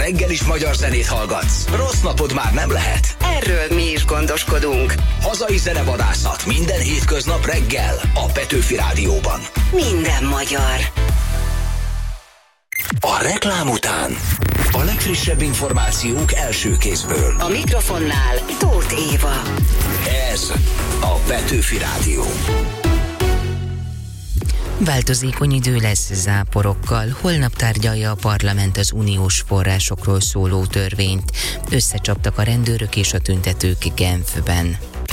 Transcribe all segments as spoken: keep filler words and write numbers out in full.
reggel is magyar zenét hallgatsz, rossz napod már nem lehet. Erről mi is gondoskodunk. Hazai zenevadászat minden hétköznap reggel a Petőfi Rádióban. Minden magyar. A reklám után a legfrissebb információk első kézből. A mikrofonnál Tóth Éva. Ez a Petőfi Rádió. Változékony idő lesz záporokkal. Holnap tárgyalja a parlament az uniós forrásokról szóló törvényt. Összecsaptak a rendőrök és a tüntetők Genfben.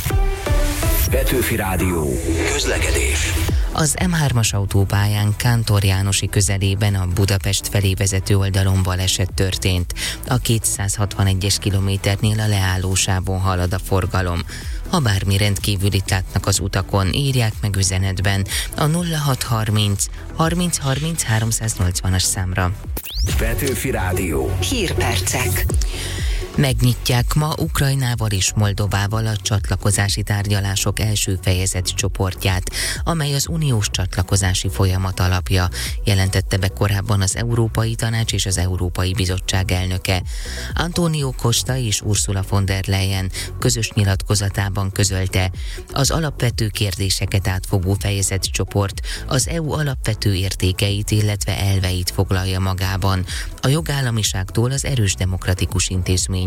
Petőfi Rádió. Közlekedés. Az em hármas autópályán Kántor Jánosi közelében a Budapest felé vezető oldalon baleset történt. A kétszázhatvanegyes kilométernél a leállósávon halad a forgalom. Ha bármi rendkívülit látnak az utakon, írják meg üzenetben a nulla hat harminc harminc harminc háromszáznyolcvanas számra. Petőfi Rádió. Hírpercek. Megnyitják ma Ukrajnával és Moldovával a csatlakozási tárgyalások első fejezet csoportját, amely az uniós csatlakozási folyamat alapja, jelentette be korábban az Európai Tanács és az Európai Bizottság elnöke. Antonio Costa és Ursula von der Leyen közös nyilatkozatában közölte, az alapvető kérdéseket átfogó fejezetcsoport az é u alapvető értékeit, illetve elveit foglalja magában, a jogállamiságtól az erős demokratikus intézmény.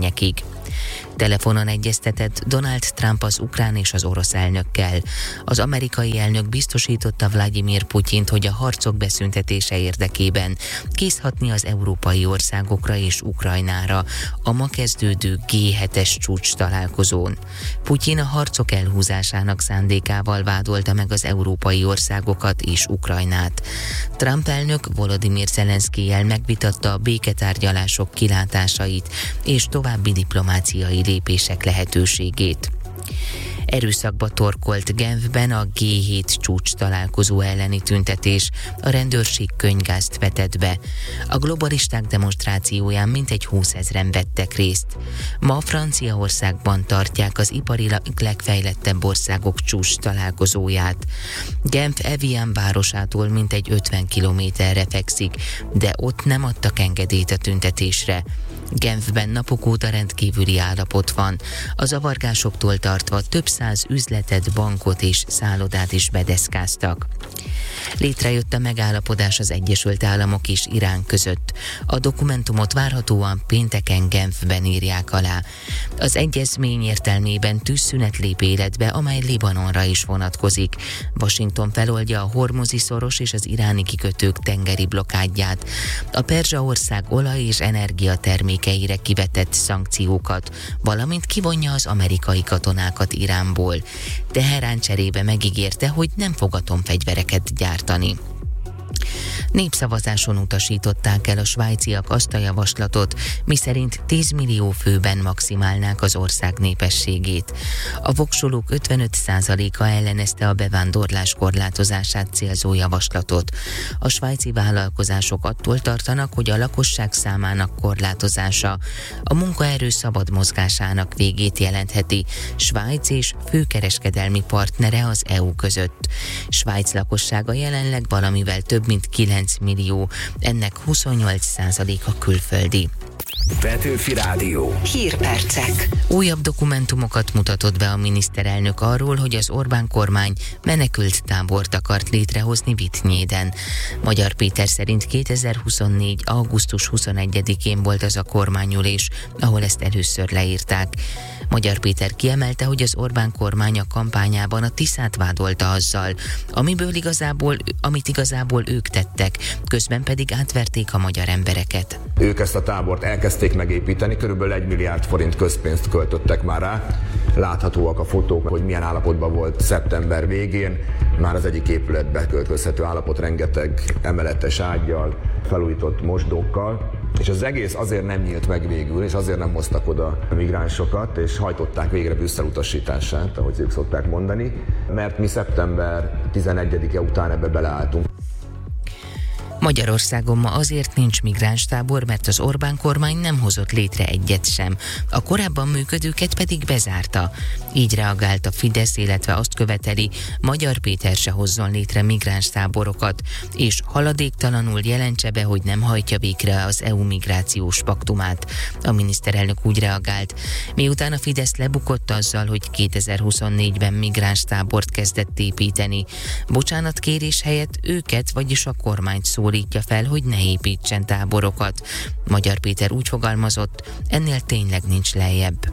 Telefonon egyeztetett Donald Trump az ukrán és az orosz elnökkel. Az amerikai elnök biztosította Vladimir Putyint, hogy a harcok beszüntetése érdekében kész hatni az európai országokra és Ukrajnára a ma kezdődő gé hetes csúcs találkozón. Putyin a harcok elhúzásának szándékával vádolta meg az európai országokat és Ukrajnát. Trump elnök Volodymyr Zelenszkijjel megvitatta a béketárgyalások kilátásait és további diplomáciai lépések lehetőségét. Erőszakba torkolt Genfben a gé hét csúcs találkozó elleni tüntetés, a rendőrség könyvgázt vetett be. A globalisták demonstrációján mintegy húszezren vettek részt. Ma Franciaországban tartják az iparilag legfejlettebb országok csúcs találkozóját. Genf Evian városától mintegy ötven kilométerre fekszik, de ott nem adtak engedélyt a tüntetésre. Genfben napok óta rendkívüli állapot van. A zavargásoktól tartva több száz üzletet, bankot és szállodát is bedeszkáztak. Létrejött a megállapodás az Egyesült Államok és Irán között. A dokumentumot várhatóan pénteken Genfben írják alá. Az egyezmény értelmében tűzszünet lép életbe, amely Libanonra is vonatkozik. Washington feloldja a Hormuzi szoros és az iráni kikötők tengeri blokádját. A Perzsaország olaj- és energiatermékeire kivetett szankciókat, valamint kivonja az amerikai katonákat Iránból. Teherán cserébe megígérte, hogy nem fog atomfegyvereket gyártani. Népszavazáson utasították el a svájciak azt a javaslatot, miszerint tíz millió főben maximálnák az ország népességét. A voksolók ötvenöt százaléka ellenezte a bevándorlás korlátozását célzó javaslatot. A svájci vállalkozások attól tartanak, hogy a lakosság számának korlátozása a munkaerő szabad mozgásának végét jelentheti Svájc és főkereskedelmi partnere az é u között. Svájc lakossága jelenleg valamivel több mint kilenc millió, ennek huszonnyolc százaléka külföldi. Petőfi Rádió. Hírpercek. Újabb dokumentumokat mutatott be a miniszterelnök arról, hogy az Orbán kormány menekült tábort akart létrehozni Vittnyéden. Magyar Péter szerint kétezer-huszonnégy. augusztus huszonegyedikén volt az a kormányülés, ahol ezt először leírták. Magyar Péter kiemelte, hogy az Orbán kormány a kampányában a Tiszát vádolta azzal, amiből igazából, amit igazából ők tettek, közben pedig átverték a magyar embereket. Ők ezt a tábort elkezdték megépíteni, körülbelül egy milliárd forint közpénzt költöttek már rá. Láthatóak a fotók, hogy milyen állapotban volt szeptember végén. Már az egyik épületbe költözhető állapot, rengeteg emeletes ággyal, felújított mosdókkal. És az egész azért nem nyílt meg végül, és azért nem hoztak oda migránsokat, és hajtották végre Brüsszel utasítását, ahogy ők szokták mondani, mert mi szeptember tizenegyedike után ebbe beleálltunk. Magyarországon ma azért nincs migránstábor, mert az Orbán kormány nem hozott létre egyet sem. A korábban működőket pedig bezárta. Így reagált a Fidesz, illetve azt követeli, Magyar Péter se hozzon létre migránstáborokat, és haladéktalanul jelentse be, hogy nem hajtja végre az é u migrációs paktumát. A miniszterelnök úgy reagált, miután a Fidesz lebukott azzal, hogy kétezer-huszonnégyben migránstábort kezdett építeni. Bocsánatkérés helyett őket, vagyis a kormányt szólítja fel, hogy ne építsen táborokat. Magyar Péter úgy fogalmazott, ennél tényleg nincs lejjebb.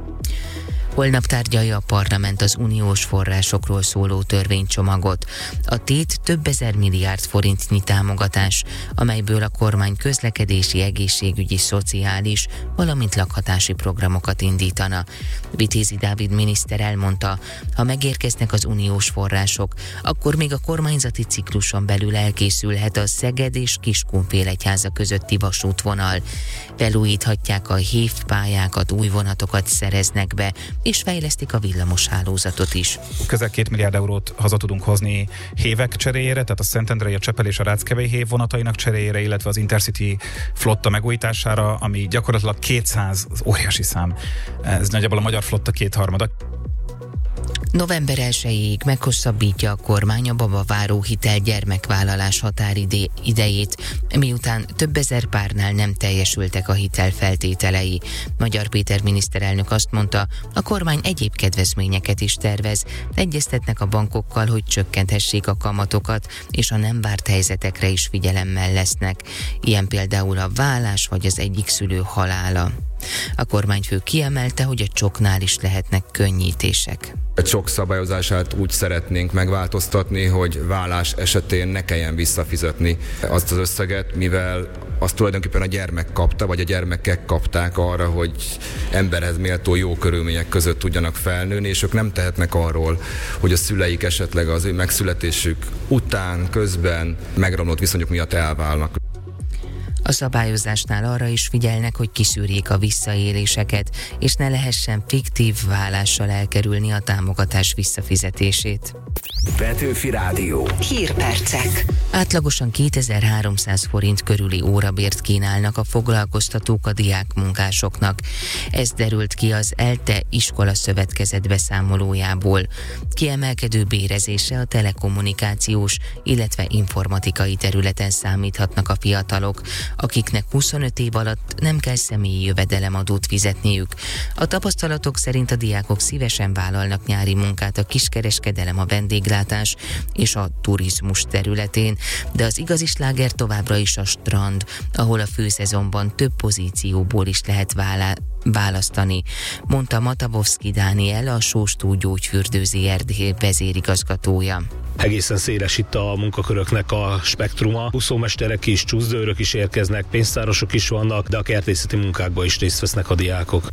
Holnap tárgyalja a parlament az uniós forrásokról szóló törvénycsomagot. A tét több ezer milliárd forintnyi támogatás, amelyből a kormány közlekedési, egészségügyi, szociális, valamint lakhatási programokat indítana. Vitézi Dávid miniszter elmondta, ha megérkeznek az uniós források, akkor még a kormányzati cikluson belül elkészülhet a Szeged és Kiskunfélegyháza közötti vasútvonal. Felújíthatják a hévpályákat, új vonatokat szereznek be, és fejlesztik a villamos hálózatot is. Közel két milliárd eurót haza tudunk hozni hévek cseréjére, tehát a Szentendrei, a Csepel és a Ráckevei hév vonatainak cseréjére, illetve az Intercity flotta megújítására, ami gyakorlatilag kétszáz, az óriási szám. Ez nagyjából a magyar flotta kétharmada. November elsejéig meghosszabbítja a kormány a babaváró hitel gyermekvállalás határidejét, miután több ezer párnál nem teljesültek a hitel feltételei. Magyar Péter miniszterelnök azt mondta, a kormány egyéb kedvezményeket is tervez, egyeztetnek a bankokkal, hogy csökkenthessék a kamatokat, és a nem várt helyzetekre is figyelemmel lesznek. Ilyen például a vállás vagy az egyik szülő halála. A kormányfő kiemelte, hogy a csoknál is lehetnek könnyítések. A csok szabályozását úgy szeretnénk megváltoztatni, hogy vállás esetén ne kelljen visszafizetni azt az összeget, mivel azt tulajdonképpen a gyermek kapta, vagy a gyermekek kapták arra, hogy emberhez méltó jó körülmények között tudjanak felnőni, és ők nem tehetnek arról, hogy a szüleik esetleg az ő megszületésük után, közben megromlott viszonyok miatt elválnak. A szabályozásnál arra is figyelnek, hogy kiszűrjék a visszaéléseket, és ne lehessen fiktív vállással elkerülni a támogatás visszafizetését. Petőfi Rádió. Hírpercek. Átlagosan kétezer-háromszáz forint körüli órabért kínálnak a foglalkoztatók a diákmunkásoknak. Ez derült ki az ELTE iskola szövetkezet beszámolójából. Kiemelkedő bérezésre a telekommunikációs, illetve informatikai területen számíthatnak a fiatalok, akiknek huszonöt év alatt nem kell személyi jövedelemadót fizetniük. A tapasztalatok szerint a diákok szívesen vállalnak nyári munkát a kiskereskedelem, a vendéglátás és a turizmus területén, de az igazi sláger továbbra is a strand, ahol a főszezonban több pozícióból is lehet vállá- választani, mondta Matavovszki Dániel, a Sóstó Gyógyfürdő zé er dé vezérigazgatója. Egészen széles itt a munkaköröknek a spektruma. Úszómesterek is, csúszdőrök is érkeznek, pénztárosok is vannak, de a kertészeti munkákban is részt vesznek a diákok.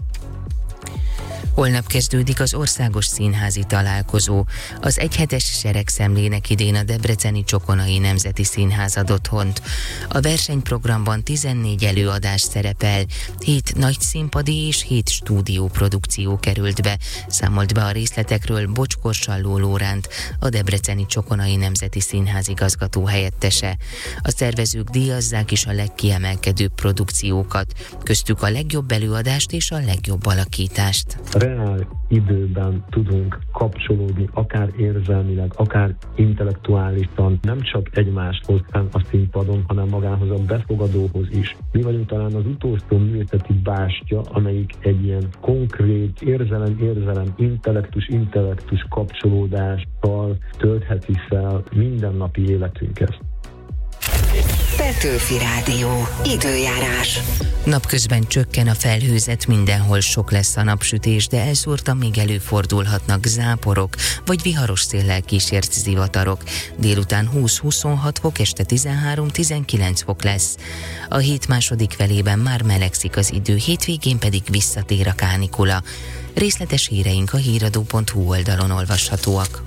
Holnap kezdődik az országos színházi találkozó. Az egyhetes seregszemlének idén a debreceni Csokonai Nemzeti Színház ad otthont. A versenyprogramban tizennégy előadás szerepel, hét nagy színpadi és hét stúdióprodukció került be, számolt be a részletekről Bocskor Salló Lóránt, a debreceni Csokonai Nemzeti Színház igazgató helyettese. A szervezők díjazzák is a legkiemelkedőbb produkciókat, köztük a legjobb előadást és a legjobb alakítást. Reál időben tudunk kapcsolódni, akár érzelmileg, akár intellektuálisan, nem csak egymáshoz a színpadon, hanem magához a befogadóhoz is. Mi vagyunk talán az utolsó művészeti bástya, amelyik egy ilyen konkrét érzelem-érzelem, intellektus-intellektus kapcsolódással töltheti fel mindennapi életünket. Petőfi Rádió. Időjárás. Napközben csökken a felhőzet, mindenhol sok lesz a napsütés, de elszórtan még előfordulhatnak záporok, vagy viharos széllel kísért zivatarok. Délután húsz-huszonhat fok, este tizenhárom-tizenkilenc fok lesz. A hét második felében már melegszik az idő, hétvégén pedig visszatér a kánikula. Részletes híreink a híradó pont hu oldalon olvashatóak.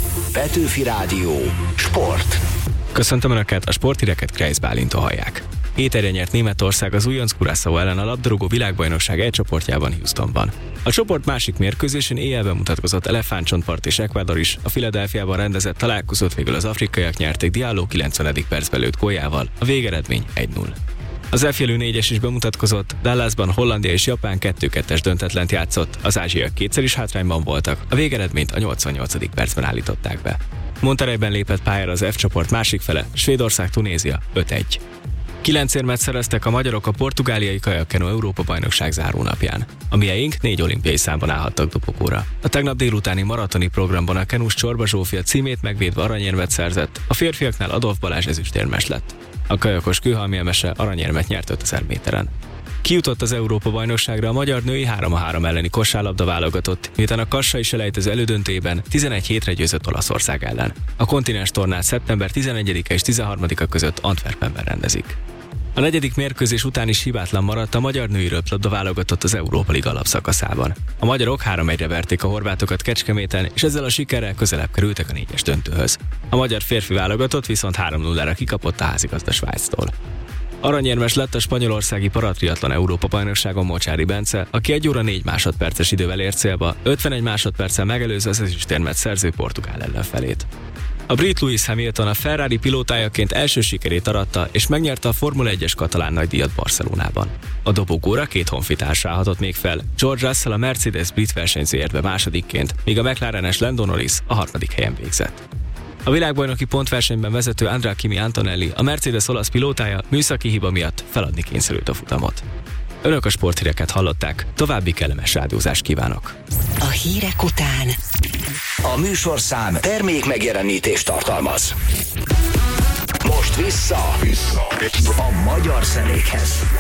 Petőfi Rádió. Sport. Köszöntöm Önöket, a sporthíreket Kreisz Bálinttól hallják. Héterje nyert Németország az újonc Curaçao ellen a labdarúgó világbajnokság E csoportjában Houstonban. A csoport másik mérkőzésén éjjel bemutatkozott Elefántcsontpart és Ecuador is, a Philadelphiában rendezett találkozót végül az afrikaiak nyerték, Diallo kilencvenedik percben lőtt góljával, a végeredmény egy null. Az F jelű négyes is bemutatkozott, Dallasban Hollandia és Japán kettő kettes döntetlent játszott, az ázsiaiak kétszer is hátrányban voltak, a végeredményt a nyolcvannyolcadik percben állították be. Monterreyben lépett pályára az F csoport másik fele, Svédország Tunézia öt egy. Kilenc érmet szereztek a magyarok a portugáliai kajakkenó Európa-bajnokság zárónapján. A mieink négy olimpiai számban állhattak dobogóra. A tegnap délutáni maratoni programban a kenus Csorba Zsófia címét megvédve aranyérmet szerzett, a férfiaknál Adolf Balázs ezüstérmes lett. A kajakos Kőhalmi Emese aranyérmet nyert ötezer méteren. Kijutott az Európa-bajnokságra a magyar női három a három elleni kosárlabda válogatott, miután a kassai selejtező elődöntőjében tizenegy hétre győzött Olaszország ellen. A kontinens tornát szeptember tizenegyedike és tizenharmadika között Antwerpenben rendezik. A negyedik mérkőzés után is hibátlan maradt a magyar női röplabda válogatott az Európa Liga alapszakaszában. A magyarok három egyre verték a horvátokat Kecskeméten, és ezzel a sikerrel közelebb kerültek a négyes döntőhöz. A magyar férfi válogatott viszont három nullára kikapott a házigazda Svájctól. Aranyérmes lett a spanyolországi paratriatlon Európa-bajnokságon Mocsári Bence, aki egy óra négy másodperces idővel ért célba, ötvenegy másodperccel megelőzve az ezüstérmet szerző portugál ellenfelét. A brit Lewis Hamilton a Ferrari pilótájaként első sikerét aratta, és megnyerte a Formula egyes katalán nagydíjat Barcelonában. A dobogóra két honfitárs állhatott még fel, George Russell a Mercedes brit versenyzőért be másodikként, míg a McLarenes Lando Norris a harmadik helyen végzett. A világbajnoki pontversenyben vezető Andrea Kimi Antonelli, a Mercedes olasz pilótája műszaki hiba miatt feladni kényszerült a futamot. Önök a sporthíreket hallották, további kellemes rádiózást kívánok. A hírek után A műsorszám termék megjelenítést tartalmaz. Most vissza, vissza. a magyar zenékhez.